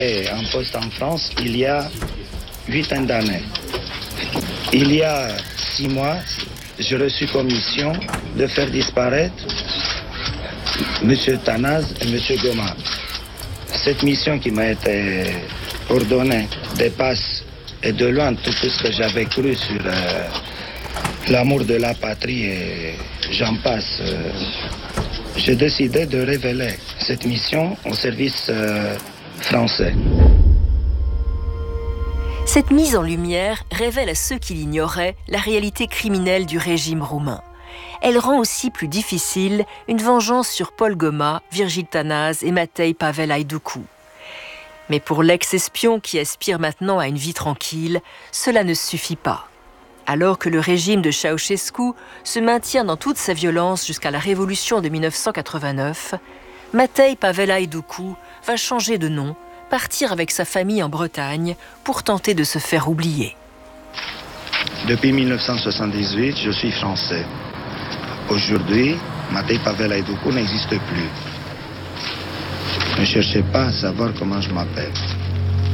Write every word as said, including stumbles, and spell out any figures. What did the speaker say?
En poste en France, il y a huit ans d'années. Il y a six mois, j'ai reçu commission de faire disparaître M. Tanaz et M. Goma. Cette mission qui m'a été ordonnée dépasse et de loin tout ce que j'avais cru sur euh, l'amour de la patrie et j'en passe. Euh, j'ai décidé de révéler cette mission au service euh, français. Cette mise en lumière révèle à ceux qui l'ignoraient la réalité criminelle du régime roumain. Elle rend aussi plus difficile une vengeance sur Paul Goma, Virgile Tanaz et Matei Pavel Haïdoucou. Mais pour l'ex-espion qui aspire maintenant à une vie tranquille, cela ne suffit pas. Alors que le régime de Ceausescu se maintient dans toute sa violence jusqu'à la révolution de mille neuf cent quatre-vingt-neuf, Matei Pavel Haïdoucou va changer de nom, partir avec sa famille en Bretagne pour tenter de se faire oublier. Depuis mille neuf cent soixante-dix-huit, je suis français. Aujourd'hui, Matei Pavel Haïdoucou n'existe plus. Ne cherchez pas à savoir comment je m'appelle.